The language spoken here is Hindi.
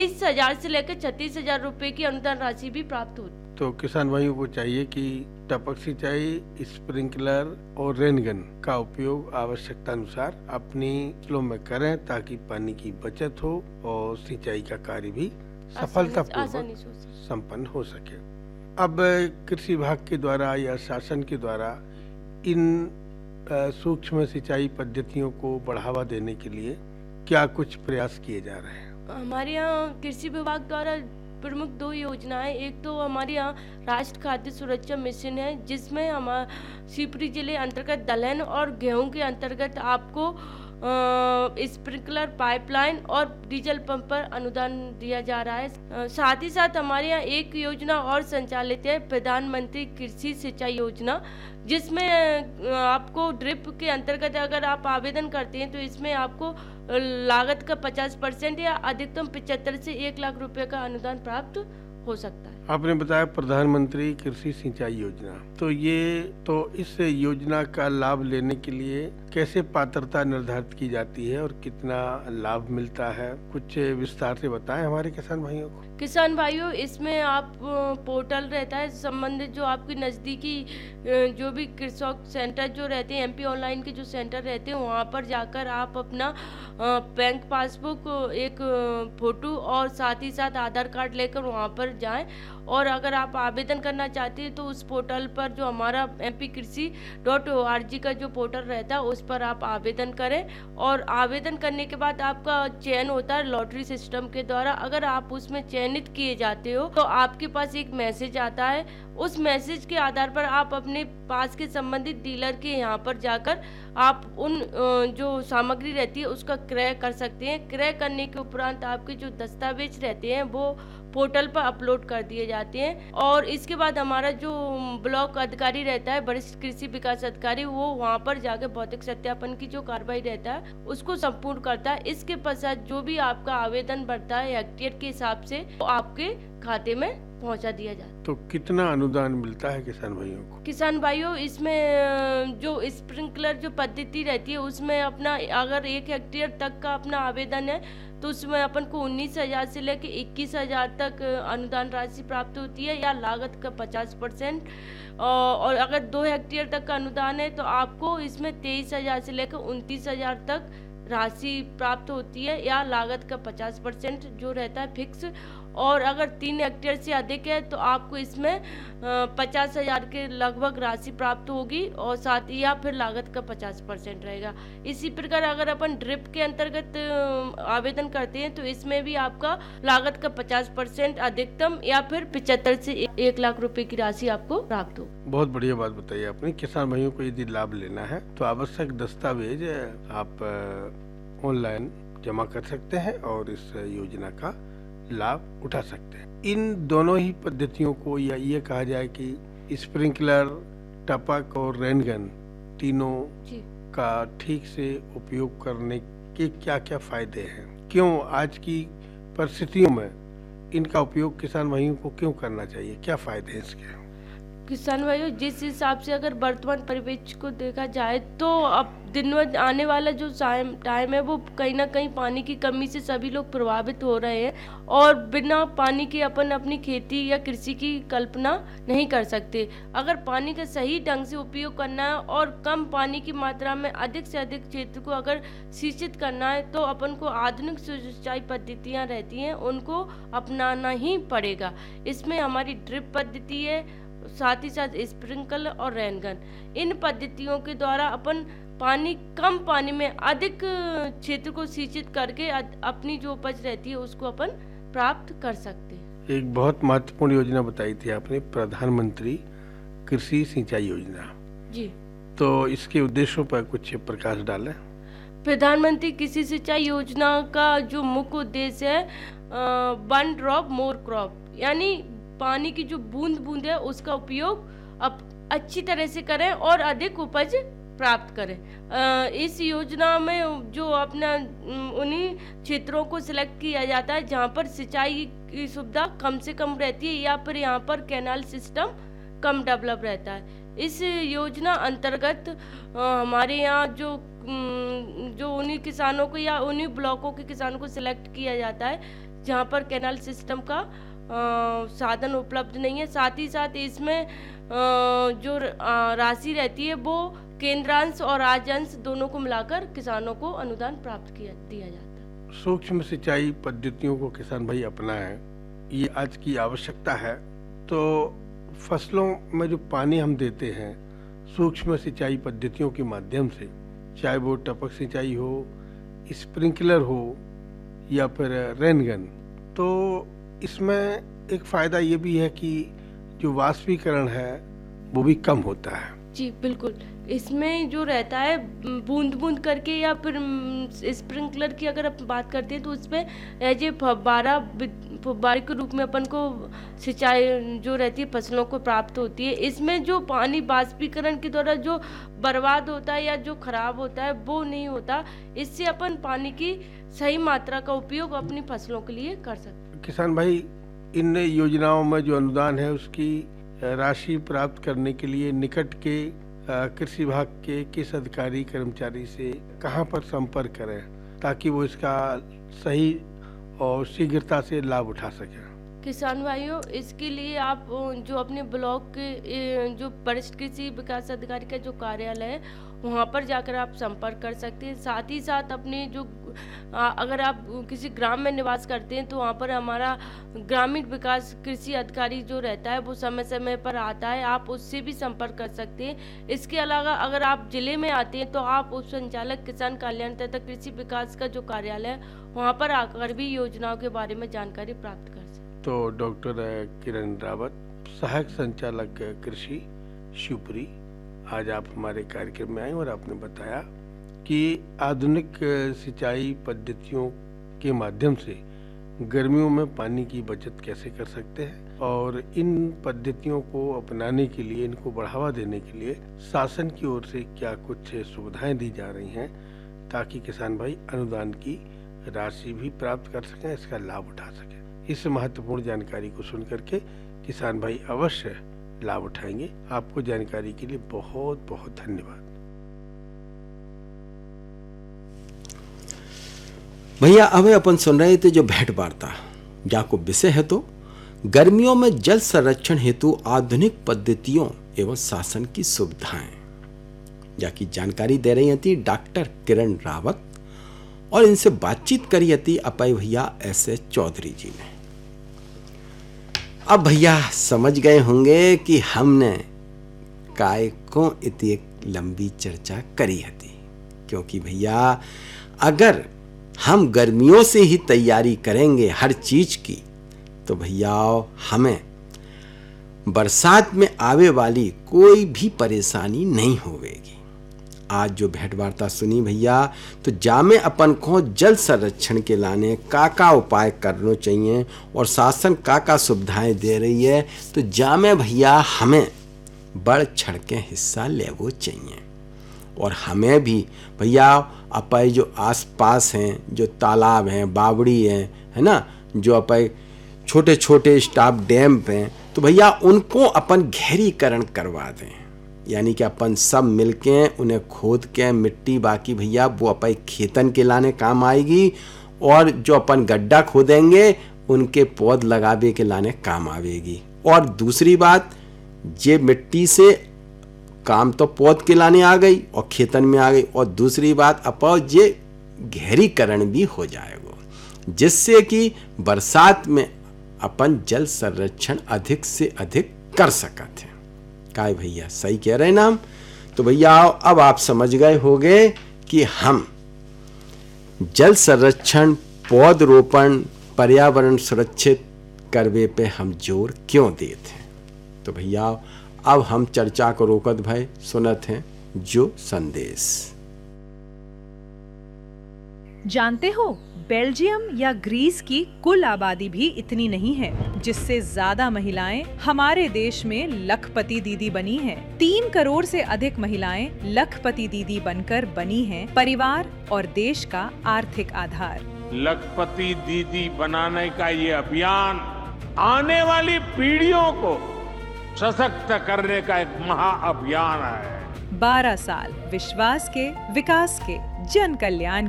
20,000 से लेकर 36,000 रुपए की अनुदान राशि भी प्राप्त होती है। तो किसान भाइयों को चाहिए कि टपक सिंचाई, स्प्रिंकलर और रेनगन का उपयोग आवश्यकता अनुसार अपनी फसलों में करें ताकि पानी की बचत हो और सिंचाई का कार्य भी सफलतापूर्वक संपन्न हो सके। अब कृषि विभाग के द्वारा या शासन के द्वारा इन सूक्ष्म सिंचाई पद्धतियों को बढ़ावा देने के लिए क्या कुछ प्रयास किए जा रहे हैं? हमारे यहाँ कृषि विभाग द्वारा प्रमुख 2 योजनाएं, एक तो हमारे यहाँ राष्ट्रीय खाद्य सुरक्षा मिशन है, जिसमें हमारे शिवपुरी जिले अंतर्गत दलहन और गेहूं के अंतर्गत आपको स्प्रिंकलर पाइपलाइन और डीजल पंप पर अनुदान दिया जा रहा है। साथ ही साथ हमारे यहाँ एक योजना और संचालित है, प्रधानमंत्री कृषि सिंचाई योजना, जिसमें आपको ड्रिप के अंतर्गत अगर आप आवेदन करते हैं तो इसमें आपको लागत का 50% या अधिकतम 75 से 1 लाख रुपए का अनुदान प्राप्त हो सकता है। आपने बताया प्रधानमंत्री कृषि सिंचाई योजना, तो इस योजना का लाभ लेने के लिए कैसे पात्रता निर्धारित की जाती है और कितना लाभ मिलता है? कुछ विस्तार से बताएं हमारे किसान भाइयों को। किसान भाइयों, इसमें आप पोर्टल रहता है संबंधित, जो आपकी नज़दीकी जो भी कृषक सेंटर जो रहते हैं, एमपी ऑनलाइन के जो सेंटर रहते हैं, वहाँ पर जाकर आप अपना बैंक पासबुक, एक फ़ोटो और साथ ही साथ आधार कार्ड लेकर वहाँ पर जाएं। और अगर आप आवेदन करना चाहते हैं तो उस पोर्टल पर जो हमारा mpkrisi.org का जो पोर्टल रहता है उस पर आप आवेदन करें। और आवेदन करने के बाद आपका चयन होता है लॉटरी सिस्टम के द्वारा। अगर आप उसमें चयनित किए जाते हो तो आपके पास एक मैसेज आता है। उस मैसेज के आधार पर आप अपने पास के संबंधित डीलर के यहाँ पर जाकर आप उन जो सामग्री रहती है उसका क्रय कर सकते हैं। क्रय करने के उपरांत आपके जो दस्तावेज रहते हैं वो पोर्टल पर अपलोड कर दिए जाते हैं। और इसके बाद हमारा जो ब्लॉक अधिकारी रहता है, वरिष्ठ कृषि विकास अधिकारी, वो वहाँ पर जाकर भौतिक सत्यापन की जो कार्रवाई रहता है उसको संपूर्ण करता है। इसके पश्चात जो भी आपका आवेदन बढ़ता है हेक्टेयर के हिसाब से वो आपके खाते में पहुंचा दिया जाता है। तो कितना अनुदान मिलता है किसान भाइयों को? किसान भाइयों, इसमें जो स्प्रिंकलर जो पद्धति रहती है उसमें अपना अगर 1 हेक्टेयर तक का अपना आवेदन है तो उसमें अपन को 19,000 से लेकर 21,000 तक अनुदान राशि प्राप्त होती है या लागत का 50%। और अगर 2 हेक्टेयर तक का अनुदान है तो आपको इसमें 23,000 से लेकर 29,000 तक राशि प्राप्त होती है या लागत का 50% जो रहता है फिक्स। और अगर 3 हेक्टेयर से अधिक है तो आपको इसमें 50,000 के लगभग राशि प्राप्त होगी और साथ ही या फिर लागत का 50% रहेगा। इसी प्रकार अगर अपन ड्रिप के अंतर्गत आवेदन करते हैं तो इसमें भी आपका लागत का 50% अधिकतम या फिर 75 से 1 लाख रुपए की राशि आपको प्राप्त हो। बहुत बढ़िया बात बताई आपने। किसान भाइयों को यदि लाभ लेना है तो आवश्यक दस्तावेज आप ऑनलाइन जमा कर सकते हैं और इस योजना का लाभ उठा सकते हैं। इन दोनों ही पद्धतियों को, या ये कहा जाए कि स्प्रिंकलर, टपक और रेनगन, तीनों का ठीक से उपयोग करने के क्या क्या फायदे हैं? क्यों आज की परिस्थितियों में इनका उपयोग किसान भाइयों को क्यों करना चाहिए? क्या फायदे हैं इसके? किसान भाइयों, जिस हिसाब से अगर वर्तमान परिवेश को देखा जाए तो अब दिन में आने वाला जो टाइम है वो कहीं ना कहीं पानी की कमी से सभी लोग प्रभावित हो रहे हैं और बिना पानी के अपन अपनी खेती या कृषि की कल्पना नहीं कर सकते। अगर पानी का सही ढंग से उपयोग करना है और कम पानी की मात्रा में अधिक से अधिक क्षेत्र को अगर सिंचित करना है तो अपन को आधुनिक सिंचाई पद्धतियाँ रहती हैं उनको अपनाना ही पड़ेगा। इसमें हमारी ड्रिप पद्धति है, साथ ही साथ स्प्रिंकल और रेनगन। इन पद्धतियों के द्वारा अपन कम पानी में अधिक क्षेत्र को सिंचित करके अपनी जो उपज रहती है उसको अपन प्राप्त कर सकते हैं। एक बहुत महत्वपूर्ण योजना बताई थी आपने, प्रधानमंत्री कृषि सिंचाई योजना जी। तो इसके उद्देश्यों पर कुछ प्रकाश डालें। प्रधानमंत्री कृषि सिंचाई योजना का जो मुख्य उद्देश्य है वन ड्रॉप मोर क्रॉप, यानी पानी की जो बूंद है उसका उपयोग अब अच्छी तरह से करें और अधिक उपज प्राप्त करें। इस योजना में जो अपना उन्हीं क्षेत्रों को सिलेक्ट किया जाता है जहाँ पर सिंचाई की सुविधा कम से कम रहती है या फिर यहाँ पर कैनाल सिस्टम कम डेवलप रहता है। इस योजना अंतर्गत हमारे यहाँ जो उन्हीं किसानों को या उन्हीं ब्लॉकों के किसानों को सिलेक्ट किया जाता है जहाँ पर कैनाल सिस्टम का साधन उपलब्ध नहीं है। साथ ही साथ इसमें जो राशि रहती है वो केंद्रांश और राज्यांश दोनों को मिलाकर किसानों को अनुदान प्राप्त दिया जाता है। सूक्ष्म सिंचाई पद्धतियों को किसान भाई अपनाएं, ये आज की आवश्यकता है। तो फसलों में जो पानी हम देते हैं सूक्ष्म सिंचाई पद्धतियों के माध्यम से, चाहे वो टपक सिंचाई हो, स्प्रिंकलर हो या फिर रेनगन, तो इसमें एक फ़ायदा ये भी है कि जो वाष्पीकरण है वो भी कम होता है। जी बिल्कुल, इसमें जो रहता है बूंद बूंद करके या फिर स्प्रिंकलर की अगर आप बात करते हैं तो उसमें एज ए फव्वारे के रूप में अपन को सिंचाई जो रहती है फसलों को प्राप्त होती है। इसमें जो पानी वाष्पीकरण के द्वारा जो बर्बाद होता है या जो खराब होता है वो नहीं होता। इससे अपन पानी की सही मात्रा का उपयोग अपनी फसलों के लिए कर सकते हैं। किसान भाई, इन योजनाओं में जो अनुदान है उसकी राशि प्राप्त करने के लिए निकट के कृषि विभाग के किस अधिकारी कर्मचारी से कहां पर संपर्क करें ताकि वो इसका सही और शीघ्रता से लाभ उठा सकें? किसान भाइयों, इसके लिए आप जो अपने ब्लॉक के जो वरिष्ठ कृषि विकास अधिकारी का जो कार्यालय है वहाँ पर जाकर आप संपर्क कर सकते हैं। साथ ही साथ अपने जो अगर आप किसी ग्राम में निवास करते हैं तो वहाँ पर हमारा ग्रामीण विकास कृषि अधिकारी जो रहता है वो समय समय पर आता है, आप उससे भी संपर्क कर सकते हैं। इसके अलावा अगर आप जिले में आते हैं तो आप उप संचालक किसान कल्याण तथा कृषि विकास का जो कार्यालय है वहाँ पर आकर भी योजनाओं के बारे में जानकारी प्राप्त कर सकते हैं। तो डॉक्टर किरण रावत, सहायक संचालक कृषि, शिवपुरी, आज आप हमारे कार्यक्रम में आए और आपने बताया कि आधुनिक सिंचाई पद्धतियों के माध्यम से गर्मियों में पानी की बचत कैसे कर सकते हैं और इन पद्धतियों को अपनाने के लिए, इनको बढ़ावा देने के लिए शासन की ओर से क्या कुछ सुविधाएं दी जा रही हैं ताकि किसान भाई अनुदान की राशि भी प्राप्त कर सकें, इसका लाभ उठा सकें। इस महत्वपूर्ण जानकारी को सुन करके किसान भाई अवश्य लाभ उठाएंगे। आपको जानकारी के लिए बहुत बहुत धन्यवाद। भैया, अब अपन सुन रहे थे जो भेंट वार्ता, जाको विषय है तो गर्मियों में जल संरक्षण हेतु आधुनिक पद्धतियों एवं शासन की सुविधाएं, जाकी जानकारी दे रही थी डॉक्टर किरण रावत और इनसे बातचीत करी थी अपाई भैया ऐसे चौधरी जी ने। अब भैया समझ गए होंगे कि हमने काय को इतनी एक लंबी चर्चा करी थी, क्योंकि भैया अगर हम गर्मियों से ही तैयारी करेंगे हर चीज की तो भैया हमें बरसात में आवे वाली कोई भी परेशानी नहीं होगी। आज जो भेंट वार्ता सुनी भैया, तो जामे अपन को जल संरक्षण के लाने का उपाय करना चाहिए और शासन का सुविधाएं दे रही है, तो जामे भैया हमें बढ़ चढ़ के हिस्सा लेवो चाहिए। और हमें भी भैया अपाई जो आसपास हैं, जो तालाब हैं, बावड़ी हैं, है ना, जो अपाई छोटे छोटे स्टॉप डैम हैं, तो भैया उनको अपन गहरीकरण करवा दें। यानी कि अपन सब मिलके उन्हें खोद के मिट्टी, बाकी भैया वो अपन खेतन के लाने काम आएगी, और जो अपन गड्ढा खोदेंगे उनके पौध लगावे के लाने काम आवेगी। और दूसरी बात, ये मिट्टी से काम तो पौध के लाने आ गई और खेतन में आ गई, और दूसरी बात अपन ये गहरीकरण भी हो जाएगा, जिससे कि बरसात में अपन जल संरक्षण अधिक से अधिक कर सकते हैं। काय भैया सही कह रहे हैं ना हम? तो भैया अब आप समझ गए होंगे कि हम जल संरक्षण, पौधरोपण, पर्यावरण सुरक्षित करवे पे हम जोर क्यों देते हैं। तो भैया अब हम चर्चा को रोकत भाई सुनत हैं जो संदेश। जानते हो, बेल्जियम या ग्रीस की कुल आबादी भी इतनी नहीं है, जिससे ज्यादा महिलाएं हमारे देश में लखपति दीदी बनी हैं। 3 करोड़ से अधिक महिलाएं लखपति दीदी बनकर बनी हैं परिवार और देश का आर्थिक आधार। लखपति दीदी बनाने का ये अभियान आने वाली पीढ़ियों को सशक्त करने का एक महाअभियान है। 12 साल विश्वास के, विकास के, जन कल्याण